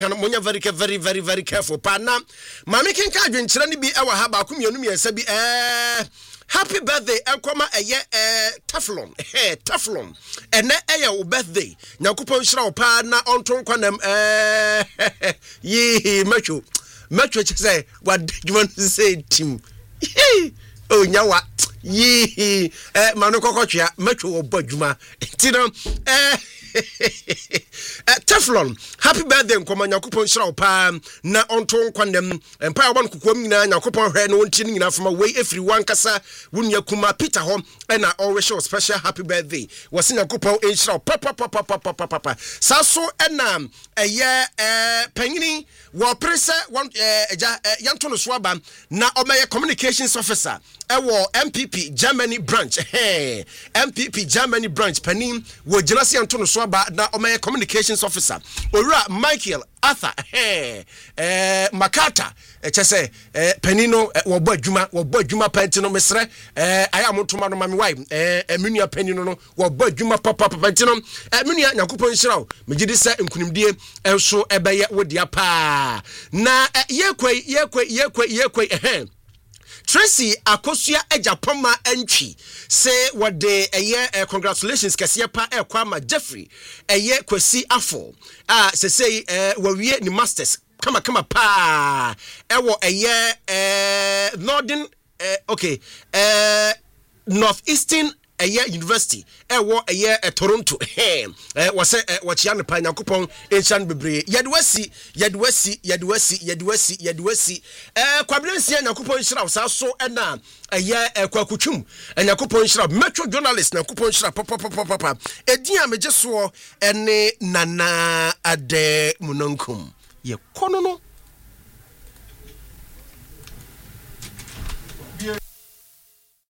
Monya very careful. Pana, Mami can catch in Chirani our Habakum Yasabi. Happy birthday, Elkoma, Teflon, Teflon, and na birthday. Nakupon Shrow Pana on Tonquanum, ye, Metro say, what do you want to say, Tim? Oh, Yawa, ye, Manocochia, Metro or Bojuma, Tino, Teflon, happy birthday, Nkoma Yakupon Shrow Pan, na on Tonquanum, and Power Kukumina, Yakupon Ren, one chinning enough from away everyone Casa, Wunyakuma, Peter Home, and I always show special happy birthday. Was in a couple in Shrow, Papa, Sasso and a year, Penny, while Pressa, one Yanton Swabam, now Omaya Communications Officer, MPP Germany branch, MPP Germany branch, Penny, were Genasi Antonio Swaba, now Omaya Communications Officer, Ora Michael Arthur, Makata, Chese, Penino, Wabo Juma Pentino Mesre, I am Montomano Mami wife, Munia Penino, Wabo Juma Papa Pentino, Munia Nakupon Shrow, Majidisa and Kunimdia, also Ebaya with Yapa. Na ye Tracy Akosia Ejapoma entry say what day a year congratulations Kasiapa Kwama Jeffrey a year Kwesi Afo say we ni masters kama pa ewo a year northern northeastern a year university ewo a year Toronto was what yan pa Yakupon Enchan Bebre yadwasi kwabrensia Yakupon Shira so na a year kwakuchum and Yakupon Shira Metro journalist Yakupon Shira papa edia mejeso ene nana ade munonkum ye kono no